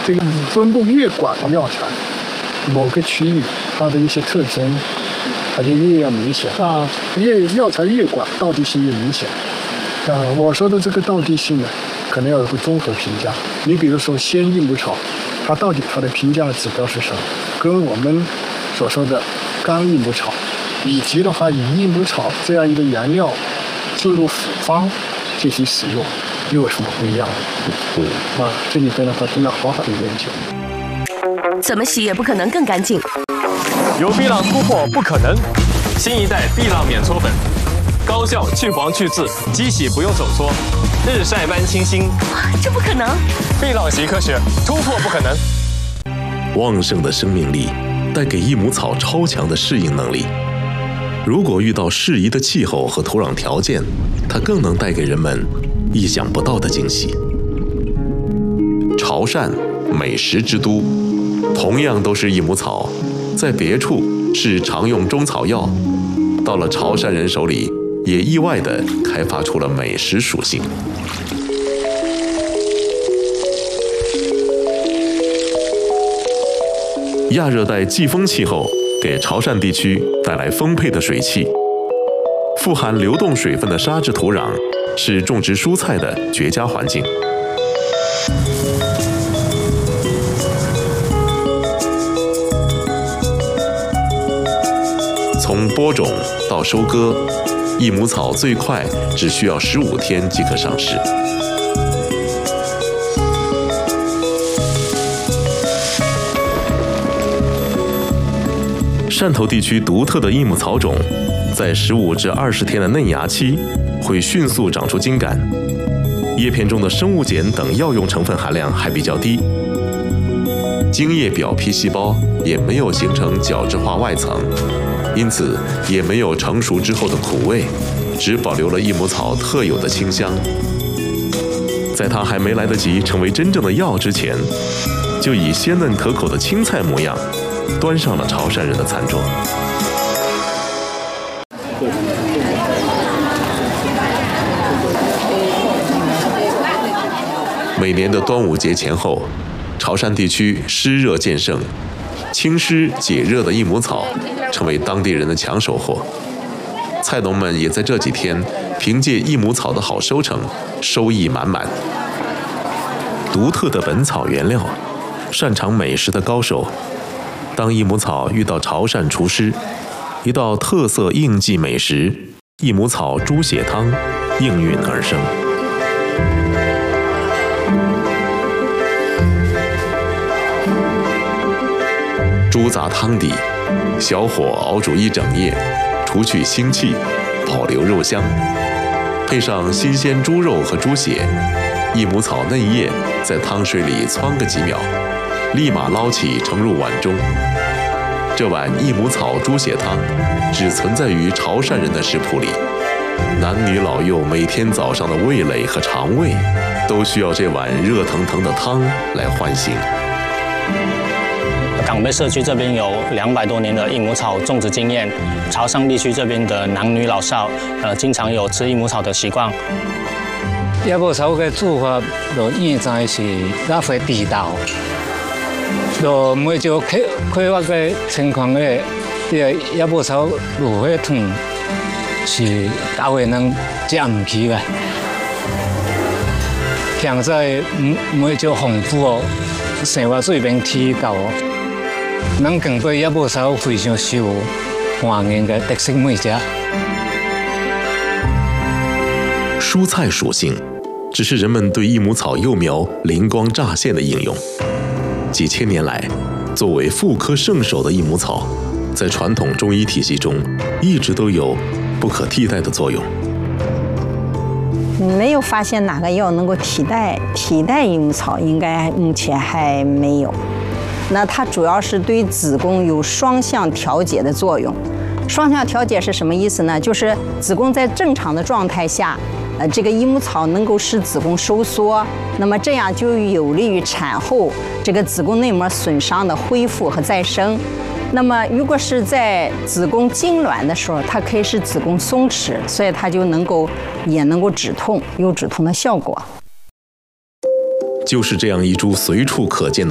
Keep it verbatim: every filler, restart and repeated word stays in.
这个分布越广的药材，某个区域它的一些特征，它就越要明显啊。越药材越广，道地性越明显。啊，我说的这个道地性呢，可能要有个综合评价。你比如说鲜益母草，它到底它的评价指标是什么？跟我们所说的干益母草，以及的话以益母草这样一个原料注入复方进行使用，又有什么不一样？嗯，啊，这里边的话真的好好的研究。 怎么洗也不可能更干净。 由碧浪突破不可能，新一代碧浪免搓粉，高效去黄去渍，机洗不用手搓，日晒般清新。 这不可能！ 碧浪习科学，突破不可能。 旺盛的生命力带给益母草超强的适应能力。如果遇到适宜的气候和土壤条件，它更能带给人们意想不到的惊喜。潮汕，美食之都，同样都是益母草，在别处是常用中草药，到了潮汕人手里，也意外地开发出了美食属性。亚热带季风气候给潮汕地区带来丰沛的水汽，富含流动水分的沙质土壤是种植蔬菜的绝佳环境。从播种到收割，益母草最快只需要十五天即可上市。汕头地区独特的益母草种，在十五至二十天的嫩芽期，会迅速长出茎秆，叶片中的生物碱等药用成分含量还比较低，茎叶表皮细胞也没有形成角质化外层，因此也没有成熟之后的苦味，只保留了益母草特有的清香。在它还没来得及成为真正的药之前，就以鲜嫩可口的青菜模样端上了潮汕人的餐桌。每年的端午节前后，潮汕地区湿热渐盛，清湿解热的益母草成为当地人的抢手货。菜农们也在这几天凭借益母草的好收成，收益满满。独特的本草原料，擅长美食的高手，当益母草遇到潮汕厨师，一道特色应季美食——益母草猪血汤应运而生。猪杂汤底，小火熬煮一整夜，除去腥气，保留肉香，配上新鲜猪肉和猪血，益母草嫩叶在汤水里汆个几秒，立马捞起盛入碗中。这碗益母草猪血汤只存在于潮汕人的食谱里，男女老幼每天早上的味蕾和肠胃都需要这碗热腾腾的汤来唤醒。 港北社区这边有两百多年的益母草种植经验，潮汕地区这边的男女老少，呃，经常有吃益母草的习惯。 益母草的做法，就现在是较会地道，就每朝开开发的情况咧，这个益母草卤火汤是大家能吃唔起嘅。现在每朝丰富哦，生活水平提高哦。咱更对益母草非常受欢迎的特色美食。 蔬菜属性只是人们对益母草幼苗灵光乍现的应用。几千年来，作为妇科圣手的益母草，在传统中医体系中一直都有不可替代的作用。 没有发现哪个药能够替代替代益母草，应该目前还没有。那它主要是对子宫有双向调节的作用。双向调节是什么意思呢？就是子宫在正常的状态下，呃，这个益母草能够使子宫收缩，那么这样就有利于产后这个子宫内膜损伤的恢复和再生。那么如果是在子宫痉挛的时候，它可以使子宫松弛，所以它就能够也能够止痛，有止痛的效果。 就是这样一株随处可见的